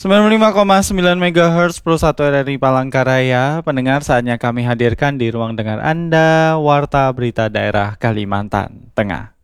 95,9 MHz Pro 1 RRI Palangkaraya. Pendengar, saatnya kami hadirkan di ruang dengar Anda Warta Berita Daerah Kalimantan Tengah.